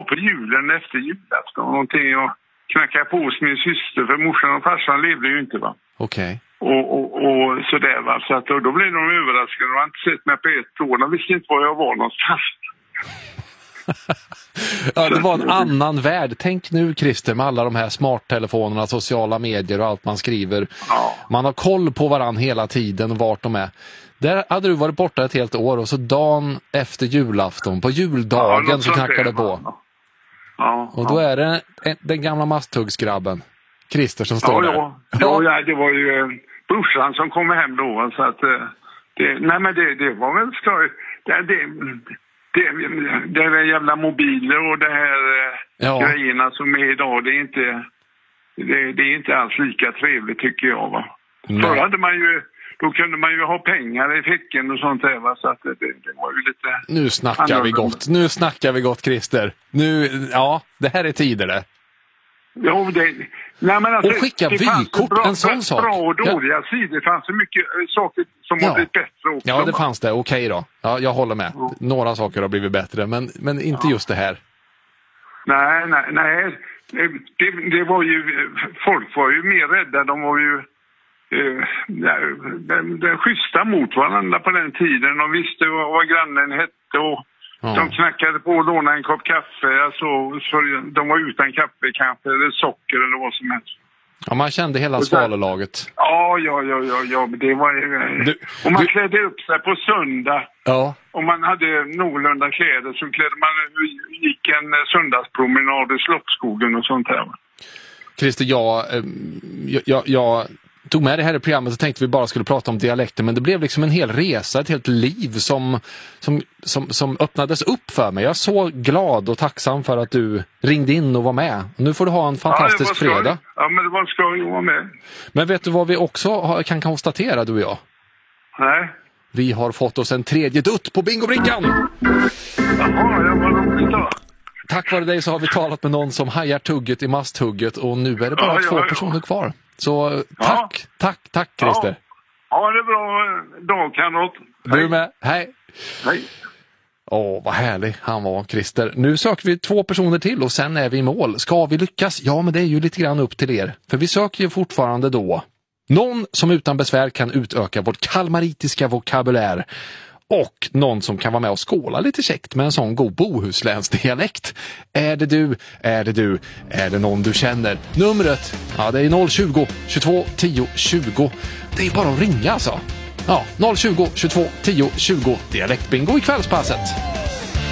på julen efter julafton någonting och knackade på hos min syster, för morsan och farsan levde ju inte, va. Okej. Och sådär, va. Så att då blev de överraskade. De har inte sett mig på ett år. De visste inte var jag var någonstans. Ja, det var en annan värld. Tänk nu, Christer, med alla de här smarttelefonerna, sociala medier och allt man skriver. Ja. Man har koll på varann hela tiden, vart de är. Där hade du varit borta ett helt år och så dagen efter julafton, på juldagen, så knackade det på. Ja, och då är det den gamla masthuggsgrabben, Christer, som står där. Ja, det var ju brorsan som kom hem då. Så att, det var väl skoj. Det är jävla mobiler och det här grejerna som är idag, det är inte alls lika trevligt, tycker jag, va. Förr hade man ju, då kunde man ju ha pengar i fickan och sånt där, va, så att det var ju lite... Nu snackar vi gott, Christer. Det här är tider det. Ja, nej, men alltså, och skicka vykort, en sån sak. Bra och dåliga sidor. Det fanns så mycket saker som har blivit bättre också. Ja, det fanns det. Okej då. Ja, jag håller med. Ja. Några saker har blivit bättre, men inte just det här. Nej. Det var ju... Folk var ju mer rädda. De var ju... den schyssta mot varandra på den tiden. De visste vad grannen hette och de knackade på och lånade en kopp kaffe. Alltså, så de var utan kaffe kanske, eller socker eller vad som helst. Ja, man kände hela svalelaget. Ja. Det var och man klädde upp sig på söndag. Ja. Om man hade någorlunda kläder så gick en söndagspromenad i Slottsskogen och sånt här. Christer, jag tog med det här i programmet och tänkte vi bara skulle prata om dialekter, men det blev liksom en hel resa, ett helt liv som öppnades upp för mig. Jag är så glad och tacksam för att du ringde in och var med. Nu får du ha en fantastisk fredag. Ja, men det var skoj att vara med. Men vet du vad vi också kan konstatera, du och jag? Nej. Vi har fått oss en tredje dutt på bingobrickan! Jaha, jag var roligt då. Tack vare dig så har vi talat med någon som hajar tugget i masthugget och nu är det bara två personer kvar. Så tack Christer. Ja, det är bra dag, kamrat. Du med, hej. Hej. Vad härlig han var, Christer. Nu söker vi 2 personer till och sen är vi i mål. Ska vi lyckas? Ja, men det är ju lite grann upp till er. För vi söker ju fortfarande då någon som utan besvär kan utöka vårt kalmaritiska vokabulär. Och någon som kan vara med och skåla lite käckt med en sån god bohuslänsdialekt. Är det du? Är det någon du känner? Numret, det är 020 22 10 20. Det är bara att ringa alltså. 020 22 10 20. Dialektbingo i kvällspasset.